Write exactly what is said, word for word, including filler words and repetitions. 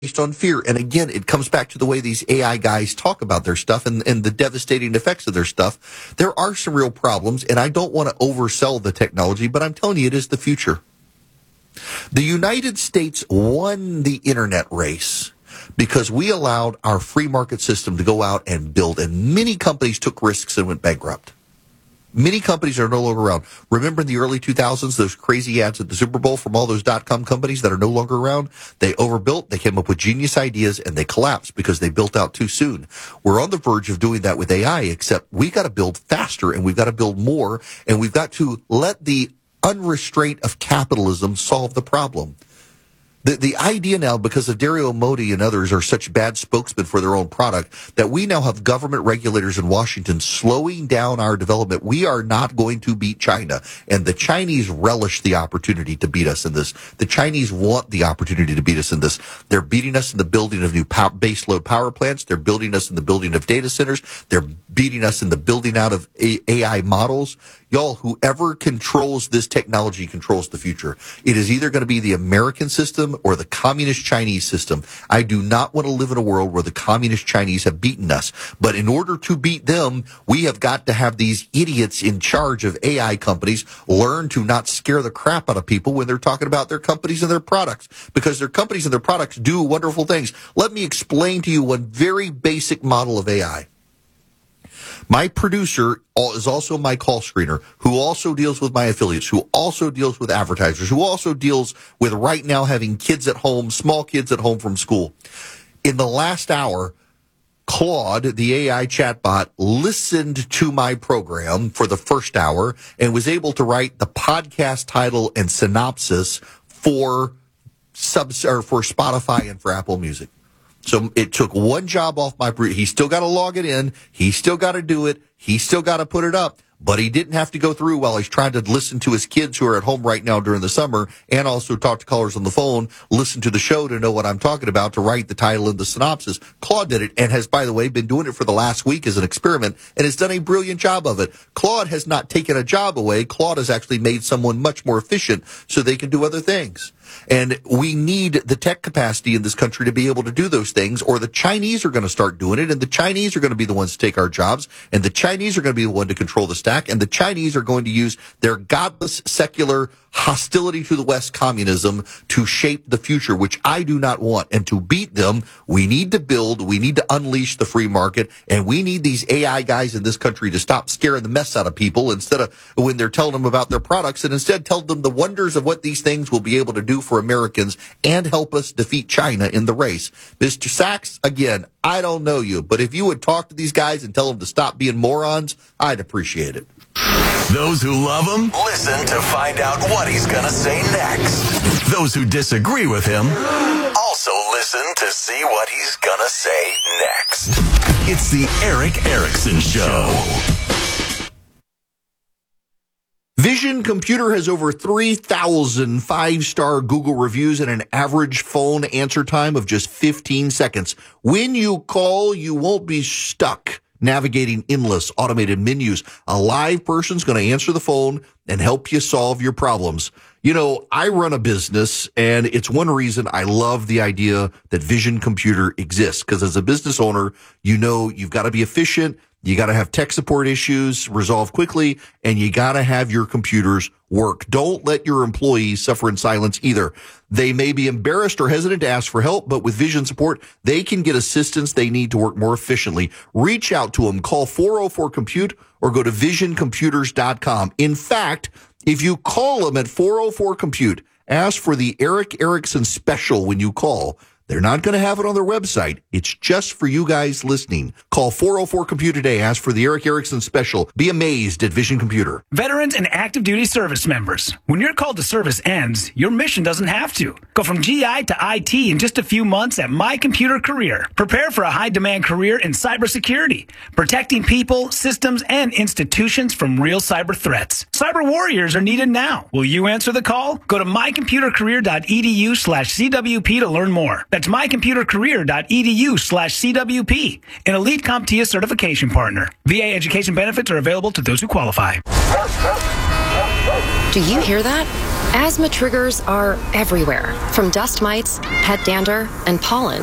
based on fear. And again, it comes back to the way these A I guys talk about their stuff and, and the devastating effects of their stuff. There are some real problems, and I don't want to oversell the technology, but I'm telling you, it is the future. The United States won the internet race because we allowed our free market system to go out and build, and many companies took risks and went bankrupt. Many companies are no longer around. Remember in the early two thousands, those crazy ads at the Super Bowl from all those dot-com companies that are no longer around? They overbuilt, they came up with genius ideas, and they collapsed because they built out too soon. We're on the verge of doing that with A I, except we got to build faster, and we've got to build more, and we've got to let the unrestraint of capitalism solve the problem. The the idea now, because of Dario Modi and others are such bad spokesmen for their own product, that we now have government regulators in Washington slowing down our development. We are not going to beat China. And the Chinese relish the opportunity to beat us in this. The Chinese want the opportunity to beat us in this. They're beating us in the building of new power, base load power plants. They're building us in the building of data centers. They're beating us in the building out of A I models. Y'all, whoever controls this technology controls the future. It is either going to be the American system or the communist Chinese system. I do not want to live in a world where the communist Chinese have beaten us. But in order to beat them, we have got to have these idiots in charge of A I companies learn to not scare the crap out of people when they're talking about their companies and their products, because their companies and their products do wonderful things. Let me explain to you one very basic model of A I. My producer is also my call screener, who also deals with my affiliates, who also deals with advertisers, who also deals with right now having kids at home, small kids at home from school. In the last hour, Claude, the A I chatbot, listened to my program for the first hour and was able to write the podcast title and synopsis for subs or for Spotify and for Apple Music. So it took one job off my, he still got to log it in. He still got to do it. He still got to put it up, but he didn't have to go through while he's trying to listen to his kids who are at home right now during the summer and also talk to callers on the phone, listen to the show to know what I'm talking about, to write the title and the synopsis. Claude did it and has, by the way, been doing it for the last week as an experiment and has done a brilliant job of it. Claude has not taken a job away. Claude has actually made someone much more efficient so they can do other things. And we need the tech capacity in this country to be able to do those things, or the Chinese are going to start doing it, and the Chinese are going to be the ones to take our jobs, and the Chinese are going to be the one to control the stack, and the Chinese are going to use their godless secular hostility to the West communism to shape the future, which I do not want. And to beat them, we need to build, we need to unleash the free market, and we need these A I guys in this country to stop scaring the mess out of people instead of when they're telling them about their products, and instead tell them the wonders of what these things will be able to do for Americans and help us defeat China in the race. Mister Sachs, again, I don't know you, but if you would talk to these guys and tell them to stop being morons, I'd appreciate it. Those who love him, listen to find out what he's going to say next. Those who disagree with him, also listen to see what he's going to say next. It's the Erick Erickson Show. Vision Computer has over three thousand five-star Google reviews and an average phone answer time of just fifteen seconds. When you call, you won't be stuck navigating endless automated menus. A live person's going to answer the phone and help you solve your problems. You know, I run a business, and it's one reason I love the idea that Vision Computer exists, because as a business owner, you know you've got to be efficient. You got to have tech support issues resolved quickly, and you got to have your computers work. Don't let your employees suffer in silence either. They may be embarrassed or hesitant to ask for help, but with Vision support, they can get assistance they need to work more efficiently. Reach out to them. Call four oh four compute or go to vision computers dot com. In fact, if you call them at four oh four compute, ask for the Erick Erickson special when you call. They're not going to have it on their website. It's just for you guys listening. Call four oh four compute today. Ask for the Erick Erickson special. Be amazed at Vision Computer. Veterans and active duty service members. When your call to service ends, your mission doesn't have to. Go from G I to I T in just a few months at My Computer Career. Prepare for a high-demand career in cybersecurity, protecting people, systems, and institutions from real cyber threats. Cyber warriors are needed now. Will you answer the call? Go to my computer career dot e d u slash c w p to learn more. That's my computer career dot e d u slash c w p, an elite CompTIA certification partner. V A education benefits are available to those who qualify. Do you hear that? Asthma triggers are everywhere, from dust mites, pet dander, and pollen